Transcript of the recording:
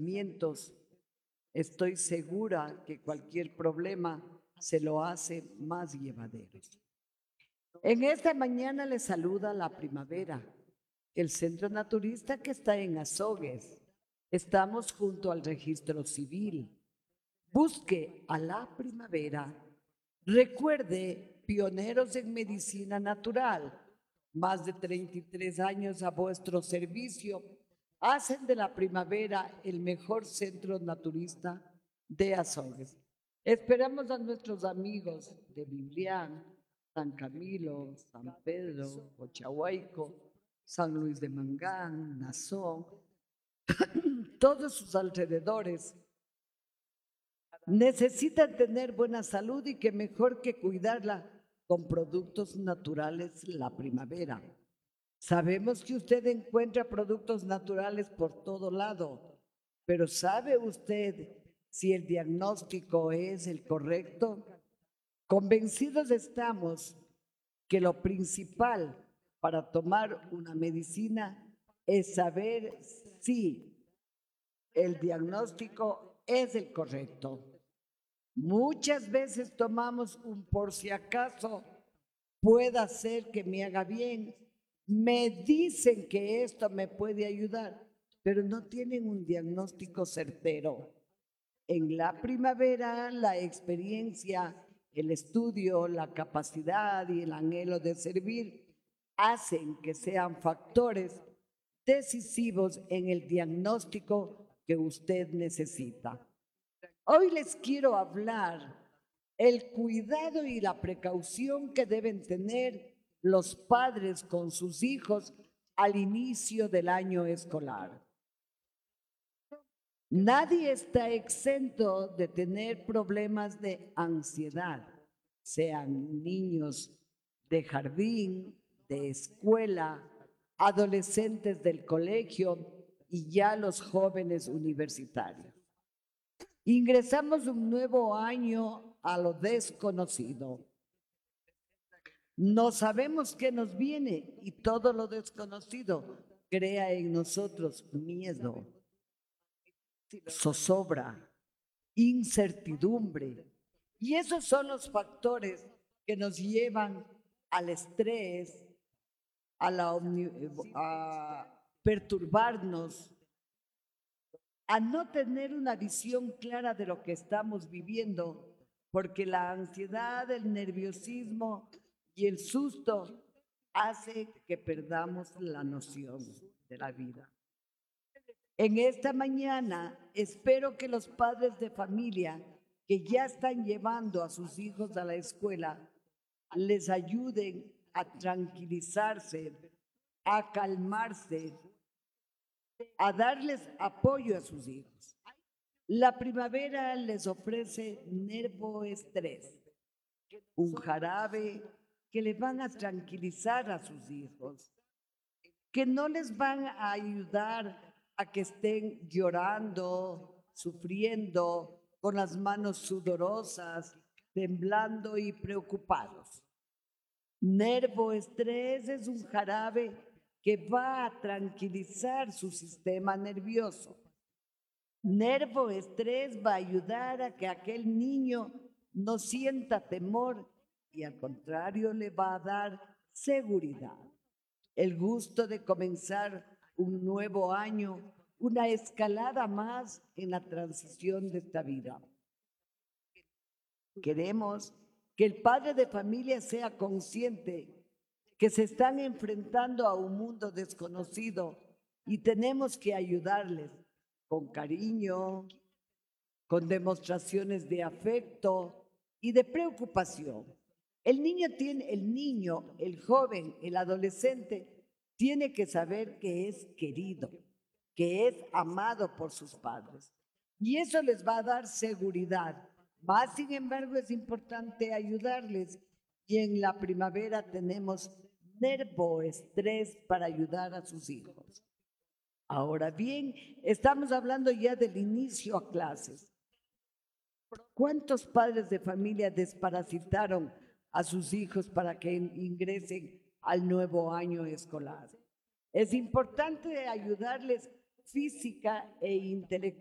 padecimientos, estoy segura que cualquier problema se lo hace más llevadero. En esta mañana le saluda la primavera, el centro naturista que está en Azogues. Estamos junto al registro civil. Busque a la primavera. Recuerde, pioneros en medicina natural, más de 33 años a vuestro servicio, hacen de la primavera el mejor centro naturista de Azogues. Esperamos a nuestros amigos de Biblián, San Camilo, San Pedro, Cochahuayco, San Luis de Mangán, Nazón, todos sus alrededores. Necesitan tener buena salud y qué mejor que cuidarla con productos naturales la primavera. Sabemos que usted encuentra productos naturales por todo lado, pero ¿sabe usted si el diagnóstico es el correcto? Convencidos estamos que lo principal para tomar una medicina es saber si el diagnóstico es el correcto. Muchas veces tomamos un por si acaso, pueda ser que me haga bien. Me dicen que esto me puede ayudar, pero no tienen un diagnóstico certero. En la primavera, la experiencia, el estudio, la capacidad y el anhelo de servir hacen que sean factores decisivos en el diagnóstico que usted necesita. Hoy les quiero hablar el cuidado y la precaución que deben tener los padres con sus hijos al inicio del año escolar. Nadie está exento de tener problemas de ansiedad, sean niños de jardín, de escuela, adolescentes del colegio y ya los jóvenes universitarios. Ingresamos un nuevo año a lo desconocido. No sabemos qué nos viene y todo lo desconocido crea en nosotros miedo, zozobra, incertidumbre. Y esos son los factores que nos llevan al estrés, a perturbarnos, a no tener una visión clara de lo que estamos viviendo, porque la ansiedad, el nerviosismo y el susto hace que perdamos la noción de la vida. En esta mañana espero que los padres de familia que ya están llevando a sus hijos a la escuela les ayuden a tranquilizarse, a calmarse, a darles apoyo a sus hijos. La primavera les ofrece Nervoestrés, un jarabe que les van a tranquilizar a sus hijos, que no les van a ayudar a que estén llorando, sufriendo, con las manos sudorosas, temblando y preocupados. Nervoestrés es un jarabe que va a tranquilizar su sistema nervioso. Nervoestrés va a ayudar a que aquel niño no sienta temor y al contrario le va a dar seguridad. El gusto de comenzar un nuevo año, una escalada más en la transición de esta vida. Queremos que el padre de familia sea consciente que se están enfrentando a un mundo desconocido y tenemos que ayudarles con cariño, con demostraciones de afecto y de preocupación. El niño, el joven, el adolescente tiene que saber que es querido, que es amado por sus padres. Y eso les va a dar seguridad. Más sin embargo, es importante ayudarles. Y en la primavera tenemos Nervoestrés para ayudar a sus hijos. Ahora bien, estamos hablando ya del inicio a clases. ¿Cuántos padres de familia desparasitaron a sus hijos para que ingresen al nuevo año escolar? Es importante ayudarles física e intelectualmente